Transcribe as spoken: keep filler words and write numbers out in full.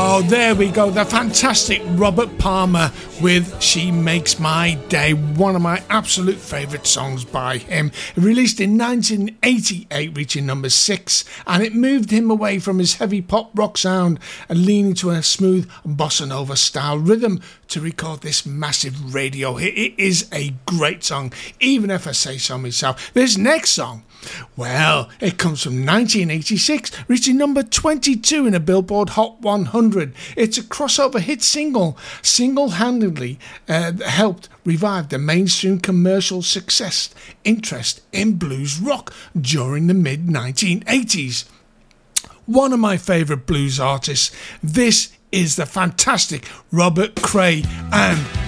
Oh, there we go. The fantastic Robert Palmer with She Makes My Day. One of my absolute favourite songs by him. Released in nineteen eighty-eight, reaching number six. And it moved him away from his heavy pop rock sound and leaning to a smooth bossa nova style rhythm to record this massive radio hit. It is a great song, even if I say so myself. This next song, well, it comes from nineteen eighty-six, reaching number twenty-two in a Billboard Hot one hundred. It's a crossover hit single, single-handedly uh, helped revive the mainstream commercial success interest in blues rock during the mid nineteen eighties. One of my favourite blues artists, this is the fantastic Robert Cray and